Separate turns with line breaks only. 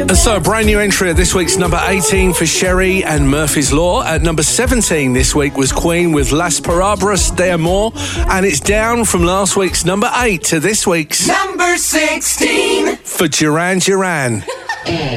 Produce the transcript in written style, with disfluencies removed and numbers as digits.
So a brand new entry at this week's number 18 for Sherry and Murphy's Law. At number 17 this week was Queen with Las Palabras de Amor, and it's down from last week's number 8 to this week's
number 16
for Duran Duran.